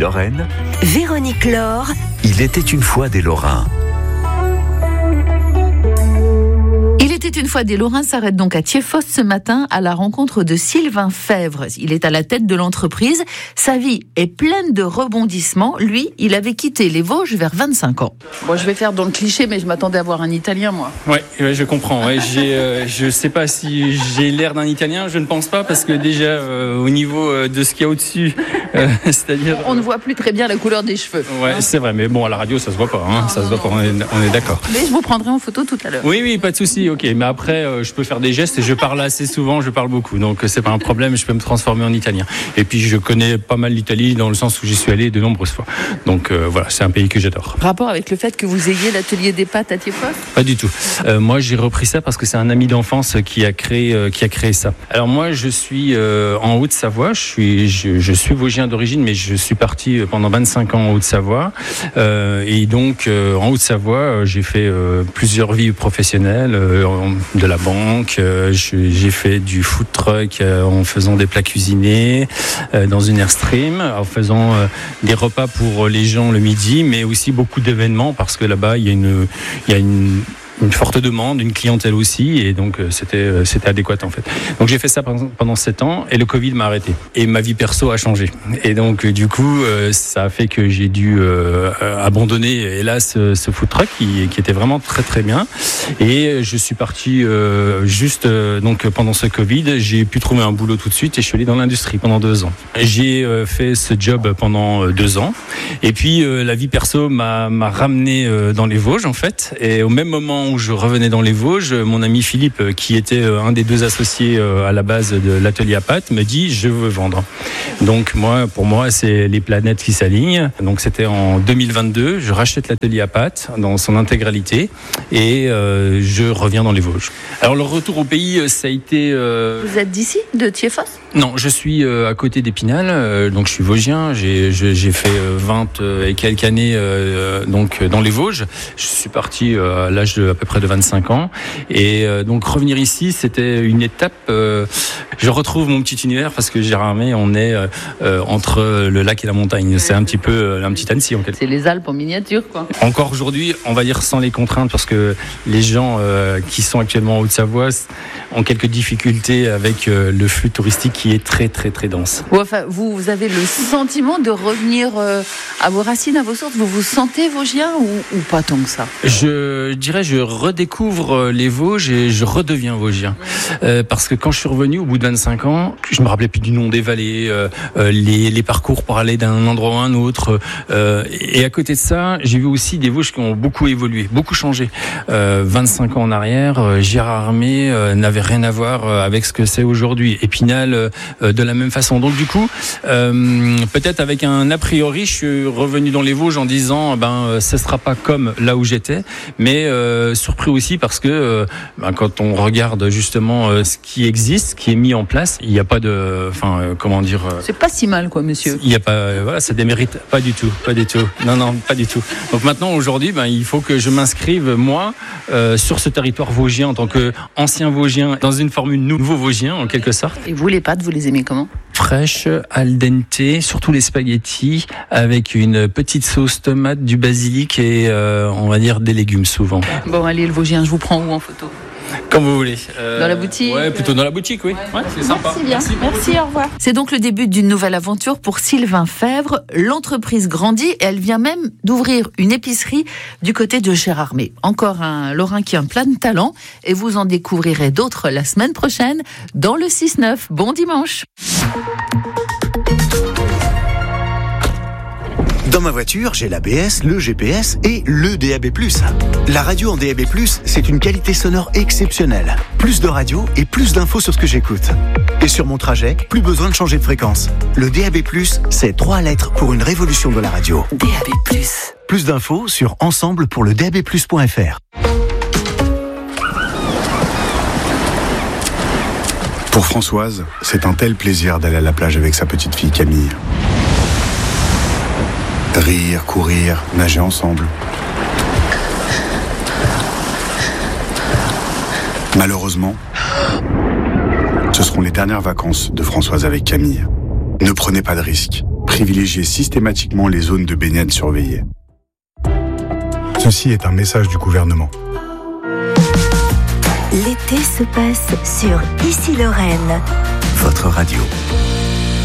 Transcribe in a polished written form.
Lorraine, Véronique Laure. Il était une fois des Lorrains. Il était une fois des Lorrains s'arrête donc à Thiéfosse ce matin à la rencontre de Sylvain Fèvre. Il est à la tête de l'entreprise. Sa vie est pleine de rebondissements. Lui, il avait quitté les Vosges vers 25 ans. Bon, je vais faire dans le cliché, mais je m'attendais à voir un Italien, moi. Ouais, je comprends. Ouais, je sais pas si j'ai l'air d'un Italien, je ne pense pas, parce que déjà, au niveau de ce qu'il y a au-dessus, c'est-à-dire... On ne voit plus très bien la couleur des cheveux. Ouais, c'est vrai, mais bon, à la radio, ça se voit pas. Hein, ça se voit pas, on est d'accord. Mais je vous prendrai en photo tout à l'heure. Oui, pas de souci, ok. Mais après, je peux faire des gestes et je parle assez souvent, je parle beaucoup. Donc, c'est pas un problème, je peux me transformer en italien. Et puis, je connais pas mal l'Italie dans le sens où j'y suis allé de nombreuses fois. Donc, voilà, c'est un pays que j'adore. Rapport avec le fait que vous ayez l'atelier des pâtes à Thiéfosse ? Pas du tout. Moi, j'ai repris ça parce que c'est un ami d'enfance qui a créé ça. Alors, moi, je suis en Haute-Savoie. Je suis vosgien d'origine, mais je suis parti pendant 25 ans en Haute-Savoie. Et donc, en Haute-Savoie, j'ai fait plusieurs vies professionnelles, de la banque. J'ai fait du food truck en faisant des plats cuisinés, dans une Airstream, en faisant des repas pour les gens le midi, mais aussi beaucoup d'événements parce que là-bas, il y a une forte demande, une clientèle aussi, et donc c'était adéquat en fait. Donc j'ai fait ça pendant 7 ans et le Covid m'a arrêté. Et ma vie perso a changé. Et donc du coup, ça a fait que j'ai dû abandonner, hélas, ce food truck qui était vraiment très très bien. Et je suis parti donc pendant ce Covid, j'ai pu trouver un boulot tout de suite et je suis allé dans l'industrie pendant 2 ans. J'ai fait ce job pendant 2 ans. Et puis la vie perso m'a ramené dans les Vosges en fait. Et au même moment où je revenais dans les Vosges, mon ami Philippe, qui était un des 2 associés à la base de l'atelier à pâtes, me dit je veux vendre. Donc pour moi, c'est les planètes qui s'alignent. Donc c'était en 2022, je rachète l'atelier à pâtes dans son intégralité et je reviens dans les Vosges. Alors le retour au pays, ça a été... Vous êtes d'ici, de Thiéfosse ? Non, je suis à côté d'Épinal, donc je suis vosgien. J'ai fait 20 et quelques années donc dans les Vosges. Je suis parti à l'âge à peu près de 25 ans. Et donc revenir ici, c'était une étape. Je retrouve mon petit univers parce que Gérardmer, on est entre le lac et la montagne. C'est un petit peu un petit Annecy en quelque sorte. C'est les Alpes en miniature, quoi. Encore aujourd'hui, on va dire sans les contraintes, parce que les gens qui sont actuellement en Haute-Savoie ont quelques difficultés avec le flux touristique qui est très très très dense. Enfin, vous avez le sentiment de revenir à vos racines, à vos sources. Vous vous sentez vosgien ou pas tant que ça ? Je dirais, je redécouvre les Vosges et je redeviens vosgien. Parce que quand je suis revenu au bout de 25 ans, je me rappelais plus du nom des vallées, les parcours pour aller d'un endroit à un autre. Et à côté de ça, j'ai vu aussi des Vosges qui ont beaucoup évolué, beaucoup changé. 25 ans en arrière, Gérardmer n'avait rien à voir avec ce que c'est aujourd'hui. Épinal, de la même façon. Donc du coup, peut-être avec un a priori, je suis revenu dans les Vosges en disant, ce sera pas comme là où j'étais, mais surpris aussi parce que quand on regarde justement ce qui existe, ce qui est mis en place, il n'y a pas de, comment dire. C'est pas si mal, quoi, monsieur. Il y a pas, voilà, ça démérite pas du tout. Non, pas du tout. Donc maintenant, aujourd'hui, il faut que je m'inscrive moi sur ce territoire vosgien en tant qu'ancien vosgien, dans une formule nouveau vosgien en quelque sorte. Et vous, les pâtes, vous les aimez comment ? Fraîche, al dente, surtout les spaghettis, avec une petite sauce tomate, du basilic et on va dire des légumes souvent. Bon, allez, le vosgien, je vous prends où en photo ? Comme vous voulez. Dans la boutique ? Ouais, plutôt dans la boutique, oui. Ouais, c'est sympa. Merci bien. Merci, au revoir. C'est donc le début d'une nouvelle aventure pour Sylvain Fèvre. L'entreprise grandit et elle vient même d'ouvrir une épicerie du côté de Gérardmer. Encore un Lorrain qui a un plein de talent et vous en découvrirez d'autres la semaine prochaine dans le 6-9. Bon dimanche. Dans ma voiture, j'ai l'ABS, le GPS et le DAB+. La radio en DAB+, c'est une qualité sonore exceptionnelle. Plus de radio et plus d'infos sur ce que j'écoute. Et sur mon trajet, plus besoin de changer de fréquence. Le DAB+, c'est 3 lettres pour une révolution de la radio. DAB+. Plus d'infos sur ensemble pour le DABplus.fr. Pour Françoise, c'est un tel plaisir d'aller à la plage avec sa petite fille Camille. Rire, courir, nager ensemble. Malheureusement, ce seront les dernières vacances de Françoise avec Camille. Ne prenez pas de risques. Privilégiez systématiquement les zones de baignade surveillées. Ceci est un message du gouvernement. L'été se passe sur Ici Lorraine. Votre radio.